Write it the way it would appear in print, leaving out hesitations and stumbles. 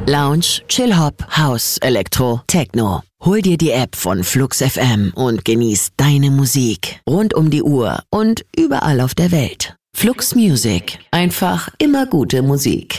Lounge, Chill-Hop, House, Elektro, Techno. Hol dir die App von Flux FM und genieß deine Musik rund um die Uhr und überall auf der Welt. Flux Music. Einfach immer gute Musik.